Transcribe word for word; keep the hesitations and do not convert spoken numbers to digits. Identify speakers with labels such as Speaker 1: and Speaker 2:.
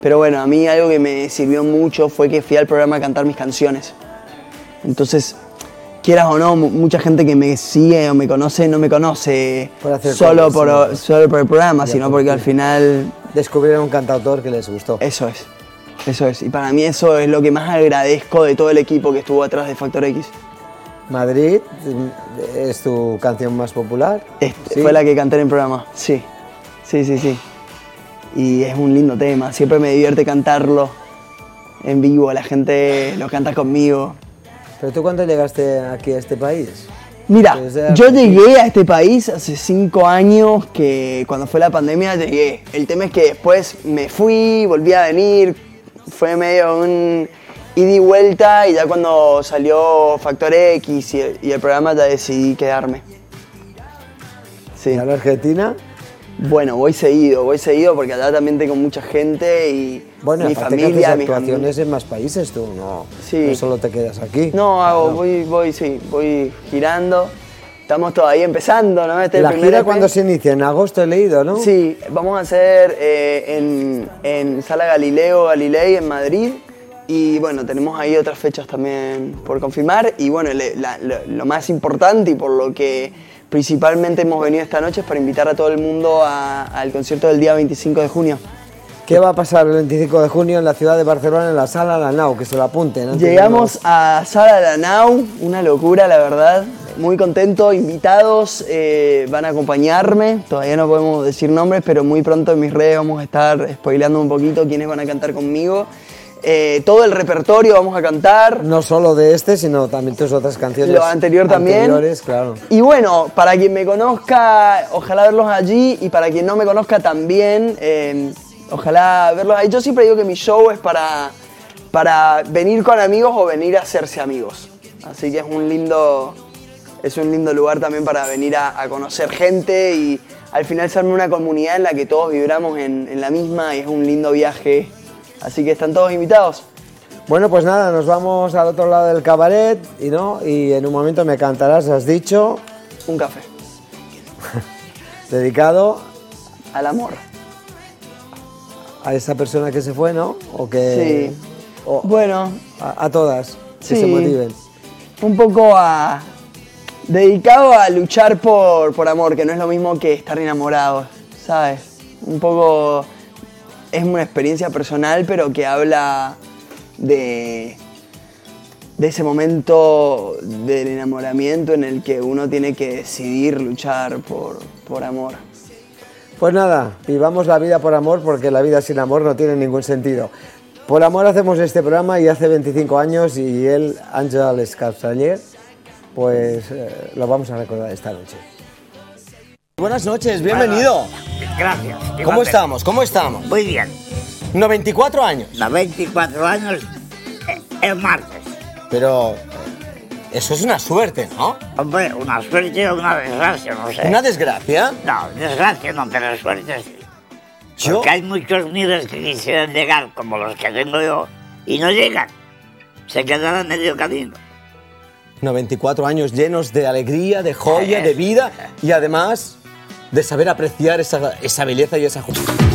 Speaker 1: Pero bueno, a mí algo que me sirvió mucho fue que fui al programa a cantar mis canciones. Entonces, quieras o no, mucha gente que me sigue o me conoce no me conoce por solo, cosas, por, sí, solo por el programa, sino porque al final...
Speaker 2: Descubrieron un cantautor que les gustó.
Speaker 1: Eso es, eso es. Y para mí eso es lo que más agradezco de todo el equipo que estuvo atrás de Factor X.
Speaker 2: ¿Madrid es tu canción más popular?
Speaker 1: Este, ¿Sí? Fue la que canté en el programa, sí. Sí, sí, sí. Y es un lindo tema, siempre me divierte cantarlo en vivo, la gente lo canta conmigo.
Speaker 2: ¿Pero tú cuándo llegaste aquí a este país?
Speaker 1: Mira, yo llegué a este país hace cinco años, que cuando fue la pandemia llegué. El tema es que después me fui, volví a venir, fue medio un ida y vuelta, y ya cuando salió Factor X y el, y el programa ya decidí quedarme.
Speaker 2: Sí. ¿Y a la Argentina?
Speaker 1: Bueno, voy seguido, voy seguido porque allá también tengo mucha gente y
Speaker 2: bueno,
Speaker 1: mi familia,
Speaker 2: que haces
Speaker 1: mis
Speaker 2: actuaciones en más países tú, no,
Speaker 1: sí.
Speaker 2: no solo te quedas aquí.
Speaker 1: No, hago, claro. voy, voy, sí, voy girando. Estamos todavía empezando, ¿no? Este
Speaker 2: ¿La gira cuándo se inicia? En agosto he leído, ¿no?
Speaker 1: Sí, vamos a hacer eh, en, en Sala Galileo Galilei en Madrid. Y bueno, tenemos ahí otras fechas también por confirmar. Y bueno, le, la, lo, lo más importante y por lo que principalmente hemos venido esta noche es para invitar a todo el mundo a, al concierto del día veinticinco de junio.
Speaker 2: ¿Qué va a pasar el veinticinco de junio en la ciudad de Barcelona, en la Sala La Nau? Que se lo apunten.
Speaker 1: Llegamos a Sala La Nau, una locura la verdad, muy contento, invitados eh, van a acompañarme, todavía no podemos decir nombres, pero muy pronto en mis redes vamos a estar spoileando un poquito quiénes van a cantar conmigo. Eh, todo el repertorio vamos a cantar.
Speaker 2: No solo de este, sino también tus otras canciones.
Speaker 1: Lo anterior también.
Speaker 2: Anteriores, claro.
Speaker 1: Y bueno, para quien me conozca, ojalá verlos allí, y para quien no me conozca también, eh, ojalá verlos ahí. Yo siempre digo que mi show es para, para venir con amigos o venir a hacerse amigos. Así que es un lindo, es un lindo lugar también para venir a, a conocer gente y al final ser una comunidad en la que todos vibramos en, en la misma, y es un lindo viaje. Así que están todos invitados.
Speaker 2: Bueno, pues nada, nos vamos al otro lado del cabaret y no y en un momento me cantarás, has dicho...
Speaker 1: Un café.
Speaker 2: Dedicado...
Speaker 1: Al amor.
Speaker 2: A esa persona que se fue, ¿no? O que...
Speaker 1: Sí.
Speaker 2: O,
Speaker 1: bueno.
Speaker 2: A, a todas, que
Speaker 1: sí,
Speaker 2: se motiven.
Speaker 1: Un poco a... Dedicado a luchar por, por amor, que no es lo mismo que estar enamorado, ¿sabes? Un poco... Es una experiencia personal, pero que habla de, de ese momento del enamoramiento en el que uno tiene que decidir luchar por, por amor.
Speaker 2: Pues nada, vivamos la vida por amor, porque la vida sin amor no tiene ningún sentido. Por amor hacemos este programa y hace veinticinco años, y él, Àngel Escarceller, pues eh, lo vamos a recordar esta noche. Buenas noches, bienvenido.
Speaker 3: Gracias.
Speaker 2: ¿Cómo
Speaker 3: igualmente.
Speaker 2: estamos? ¿Cómo estamos?
Speaker 3: Muy bien.
Speaker 2: noventa y cuatro años.
Speaker 3: noventa y cuatro años eh, el martes.
Speaker 2: Pero eso es una suerte, ¿no?
Speaker 3: Hombre, una suerte o una desgracia, no sé.
Speaker 2: ¿Una desgracia?
Speaker 3: No, desgracia no, pero suerte sí.
Speaker 2: ¿Yo?
Speaker 3: Porque hay muchos niños que quisieran llegar como los que tengo yo y no llegan. Se quedan a medio camino.
Speaker 2: noventa y cuatro años llenos de alegría, de joya, de vida y además de saber apreciar esa, esa belleza y esa justicia.